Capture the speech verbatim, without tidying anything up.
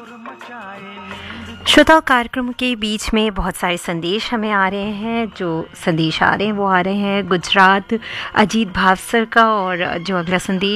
श्रोताओं, कार्यक्रम के बीच में बहुत सारे संदेश हमें आ रहे हैं। जो संदेश आ रहे हैं वो आ रहे हैं गुजरात अजीत भावसर का, और जो अगला संदेश